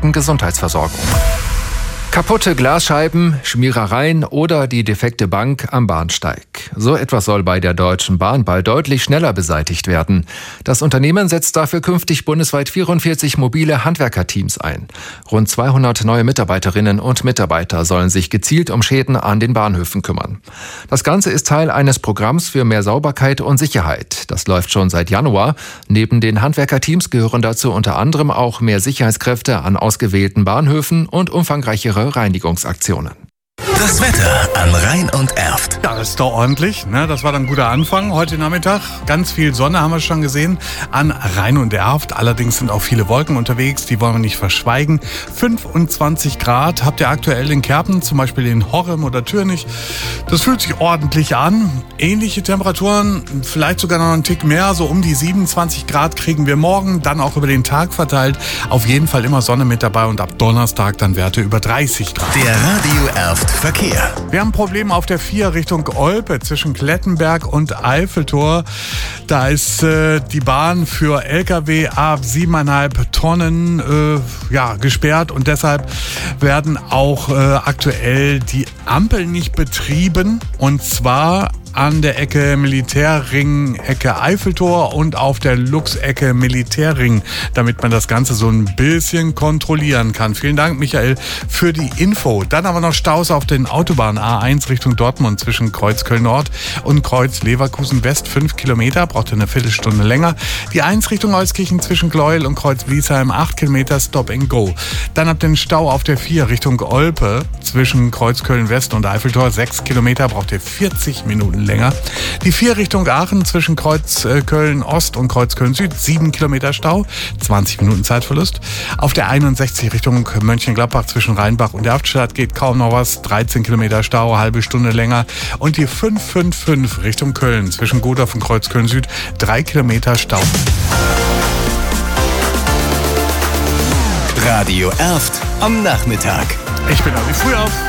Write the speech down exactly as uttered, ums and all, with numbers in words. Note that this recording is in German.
guten Gesundheitsversorgung. Kaputte Glasscheiben, Schmierereien oder die defekte Bank am Bahnsteig. So etwas soll bei der Deutschen Bahn bald deutlich schneller beseitigt werden. Das Unternehmen setzt dafür künftig bundesweit vierundvierzig mobile Handwerkerteams ein. Rund zweihundert neue Mitarbeiterinnen und Mitarbeiter sollen sich gezielt um Schäden an den Bahnhöfen kümmern. Das Ganze ist Teil eines Programms für mehr Sauberkeit und Sicherheit. Das läuft schon seit Januar. Neben den Handwerkerteams gehören dazu unter anderem auch mehr Sicherheitskräfte an ausgewählten Bahnhöfen und umfangreichere Reinigungsaktionen. Das Wetter an Rhein und Erft. Ja, das ist doch ordentlich, ne? Das war dann ein guter Anfang heute Nachmittag. Ganz viel Sonne haben wir schon gesehen an Rhein und Erft. Allerdings sind auch viele Wolken unterwegs, die wollen wir nicht verschweigen. fünfundzwanzig Grad habt ihr aktuell in Kerpen, zum Beispiel in Horrem oder Türnich. Das fühlt sich ordentlich an. Ähnliche Temperaturen, vielleicht sogar noch einen Tick mehr, so um die siebenundzwanzig Grad kriegen wir morgen, dann auch über den Tag verteilt. Auf jeden Fall immer Sonne mit dabei und ab Donnerstag dann Werte über dreißig Grad. Der Radio Erft Verkehr. Wir haben Probleme auf der vier Richtung Olpe zwischen Klettenberg und Eiffeltor. Da ist äh, die Bahn für L K W ab siebeneinhalb Tonnen äh, ja, gesperrt und deshalb werden auch äh, aktuell die Ampeln nicht betrieben, und zwar an der Ecke Militärring, Ecke Eiffeltor und auf der Luchsecke Militärring, damit man das Ganze so ein bisschen kontrollieren kann. Vielen Dank, Michael, für die Info. Dann haben wir noch Staus auf den Autobahn A eins Richtung Dortmund zwischen Kreuz Köln Nord und Kreuz Leverkusen West. Fünf Kilometer, braucht eine Viertelstunde länger. Die eins Richtung Euskirchen zwischen Gleuel und Kreuz Wiesheim, acht Kilometer, Stop and Go. Dann habt ihr den Stau auf der vier Richtung Olpe zwischen Kreuz Köln West und Eiffeltor. Sechs Kilometer, braucht ihr vierzig Minuten länger. Die vier Richtung Aachen zwischen Kreuz Köln Ost und Kreuz Köln Süd, sieben Kilometer Stau, zwanzig Minuten Zeitverlust. Auf der einundsechzig Richtung Mönchengladbach zwischen Rheinbach und Erftstadt geht kaum noch was, dreizehn Kilometer Stau, halbe Stunde länger. Und die fünf fünf fünf Richtung Köln zwischen Godorf und Kreuz Köln Süd, drei Kilometer Stau. Radio Erft am Nachmittag. Ich bin auch wie früh auf.